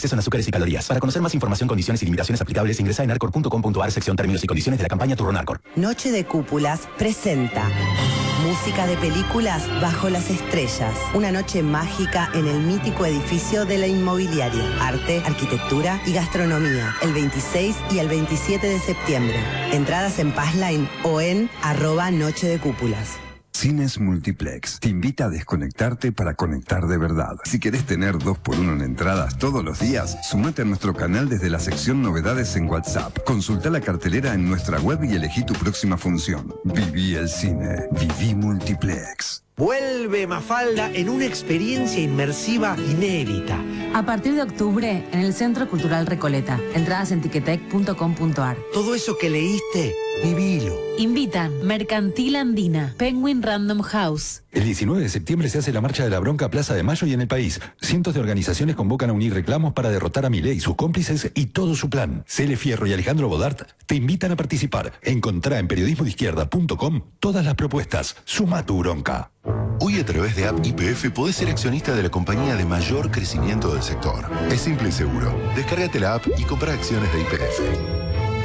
exceso en azúcares y calorías. Para conocer más información, condiciones y limitaciones aplicables, ingresa en arcor.com.ar, sección términos y condiciones de la campaña Turno Arcor. Noche de Cúpulas presenta música de películas bajo las estrellas. Una noche mágica en el mítico edificio de la Inmobiliaria. Arte, arquitectura y gastronomía. El 26 y el 27 de septiembre. Entradas en Passline o en @Noche de Cúpulas. Cines Multiplex te invita a desconectarte para conectar de verdad. Si querés tener 2x1 en entradas todos los días, sumate a nuestro canal desde la sección Novedades en WhatsApp. Consulta la cartelera en nuestra web y elegí tu próxima función. Viví el cine. Viví Multiplex. Vuelve Mafalda en una experiencia inmersiva inédita. A partir de octubre, en el Centro Cultural Recoleta. Entradas en tiquetec.com.ar. Todo eso que leíste, vivilo. Invitan Mercantil Andina, Penguin Random House. El 19 de septiembre se hace la Marcha de la Bronca a Plaza de Mayo y en el país. Cientos de organizaciones convocan a unir reclamos para derrotar a Milei, sus cómplices y todo su plan. Cele Fierro y Alejandro Bodart te invitan a participar. Encontrá en periodismodeizquierda.com todas las propuestas. Suma tu bronca. Hoy a través de App YPF podés ser accionista de la compañía de mayor crecimiento del sector. Es simple y seguro. Descárgate la app y compra acciones de YPF.